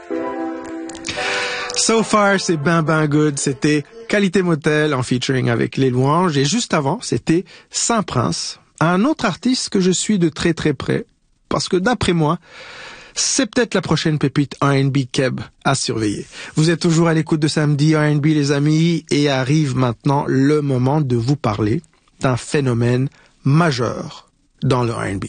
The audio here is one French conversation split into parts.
So Far, c'est ben good. C'était Qualité Motel en featuring avec Les Louanges. Et juste avant, c'était Saint-Prince, un autre artiste que je suis de très très près. Parce que d'après moi, c'est peut-être la prochaine pépite R&B Keb à surveiller. Vous êtes toujours à l'écoute de Samedi R&B, les amis, et arrive maintenant le moment de vous parler d'un phénomène majeur dans le R&B.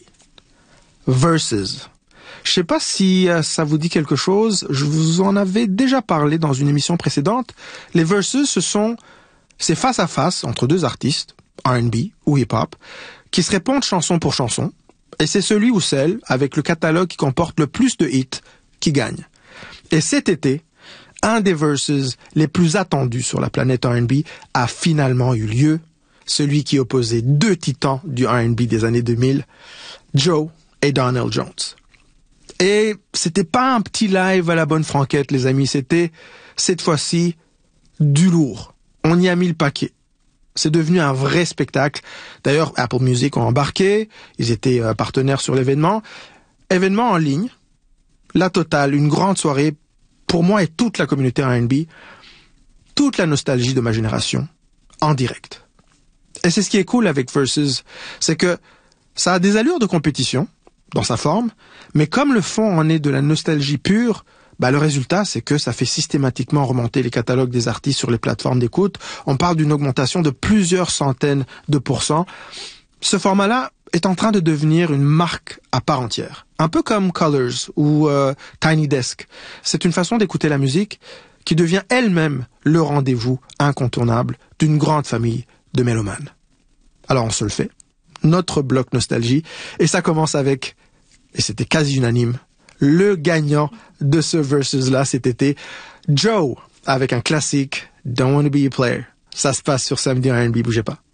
Versus. Je sais pas si ça vous dit quelque chose. Je vous en avais déjà parlé dans une émission précédente. Les versus, c'est face à face entre deux artistes, R&B ou hip-hop, qui se répondent chanson pour chanson. Et c'est celui ou celle avec le catalogue qui comporte le plus de hits qui gagne. Et cet été, un des versus les plus attendus sur la planète R&B a finalement eu lieu. Celui qui opposait deux titans du R&B des années 2000, Joe et Donell Jones. Et c'était pas un petit live à la bonne franquette, les amis. C'était, cette fois-ci, du lourd. On y a mis le paquet. C'est devenu un vrai spectacle. D'ailleurs, Apple Music ont embarqué. Ils étaient partenaires sur l'événement. Événement en ligne. La totale, une grande soirée. Pour moi et toute la communauté R&B. Toute la nostalgie de ma génération. En direct. Et c'est ce qui est cool avec Versus. C'est que ça a des allures de compétition. Dans sa forme, mais comme le fond en est de la nostalgie pure, le résultat, c'est que ça fait systématiquement remonter les catalogues des artistes sur les plateformes d'écoute. On parle d'une augmentation de plusieurs centaines de %. Ce format-là est en train de devenir une marque à part entière. Un peu comme Colors ou Tiny Desk. C'est une façon d'écouter la musique qui devient elle-même le rendez-vous incontournable d'une grande famille de mélomanes. Alors on se le fait. Notre bloc nostalgie, et ça commence avec, et c'était quasi unanime, le gagnant de ce versus-là cet été, Joe, avec un classique, Don't Wanna Be a Player. Ça se passe sur Samedi R&B, bougez pas.